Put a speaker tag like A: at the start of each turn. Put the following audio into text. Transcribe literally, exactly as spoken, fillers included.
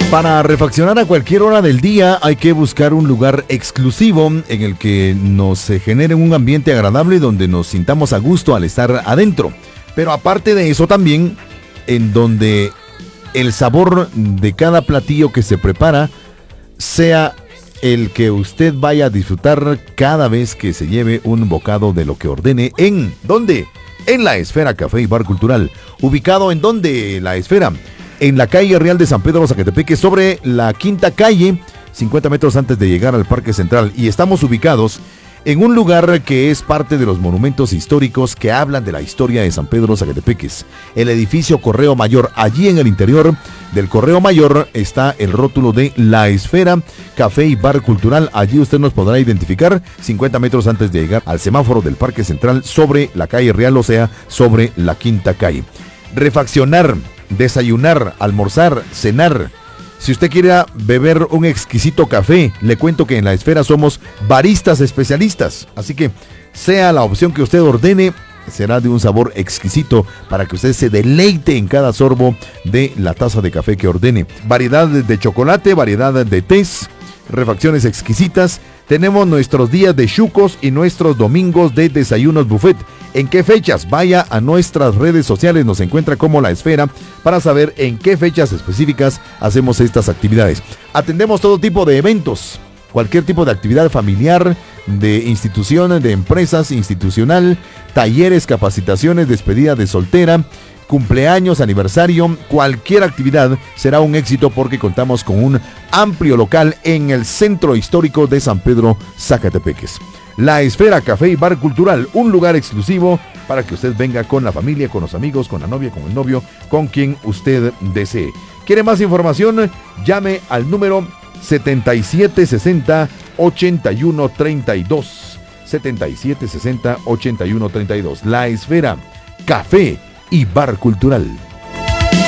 A: Para refaccionar a cualquier hora del día hay que buscar un lugar exclusivo en el que nos genere un ambiente agradable y donde nos sintamos a gusto al estar adentro. Pero aparte de eso también, en donde el sabor de cada platillo que se prepara sea el que usted vaya a disfrutar cada vez que se lleve un bocado de lo que ordene. ¿En dónde? En La Esfera Café y Bar Cultural. ¿Ubicado en dónde? La Esfera. En la calle Real de San Pedro Zacatepeque, sobre la quinta calle, cincuenta metros antes de llegar al Parque Central. Y estamos ubicados en un lugar que es parte de los monumentos históricos que hablan de la historia de San Pedro Zacatepeques. El edificio Correo Mayor. Allí en el interior del Correo Mayor está el rótulo de La Esfera Café y Bar Cultural. Allí usted nos podrá identificar cincuenta metros antes de llegar al semáforo del Parque Central, sobre la calle Real, o sea, sobre la quinta calle. Refaccionar, desayunar, almorzar, cenar. Si usted quiere beber un exquisito café, le cuento que en La Esfera somos baristas especialistas. Así que sea la opción que usted ordene, será de un sabor exquisito para que usted se deleite en cada sorbo de la taza de café que ordene. Variedad de chocolate, variedad de tés, refacciones exquisitas. Tenemos nuestros días de chucos y nuestros domingos de desayunos buffet. ¿En qué fechas? Vaya a nuestras redes sociales, nos encuentra como La Esfera para saber en qué fechas específicas hacemos estas actividades. Atendemos todo tipo de eventos, cualquier tipo de actividad familiar, de instituciones, de empresas, institucional, talleres, capacitaciones, despedida de soltera, cumpleaños, aniversario, cualquier actividad será un éxito porque contamos con un amplio local en el centro histórico de San Pedro Zacatepeques. La Esfera Café y Bar Cultural, un lugar exclusivo para que usted venga con la familia, con los amigos, con la novia, con el novio, con quien usted desee. ¿Quiere más información? Llame al número setenta y siete sesenta, ochenta y uno treinta y dos. setenta y siete sesenta, ochenta y uno treinta y dos. La Esfera Café y Bar Cultural.